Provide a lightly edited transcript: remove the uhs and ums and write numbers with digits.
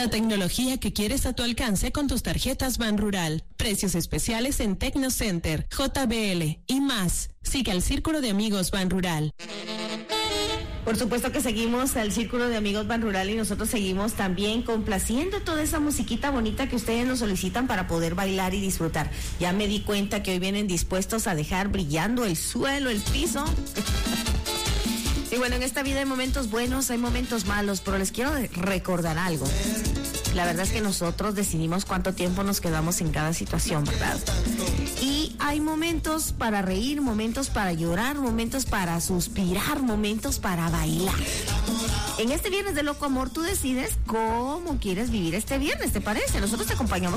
La tecnología que quieres a tu alcance con tus tarjetas Banrural. Precios especiales en Tecnocenter, JBL y más. Sigue al Círculo de Amigos Banrural. Por supuesto que seguimos al Círculo de Amigos Banrural y nosotros seguimos también complaciendo toda esa musiquita bonita que ustedes nos solicitan para poder bailar y disfrutar. Ya me di cuenta que hoy vienen dispuestos a dejar brillando el suelo, el piso. Y bueno, en esta vida hay momentos buenos, hay momentos malos, pero les quiero recordar algo. La verdad es que nosotros decidimos cuánto tiempo nos quedamos en cada situación, ¿verdad? Y hay momentos para reír, momentos para llorar, momentos para suspirar, momentos para bailar. En este viernes de Loco Amor tú decides cómo quieres vivir este viernes, ¿te parece? Nosotros te acompañamos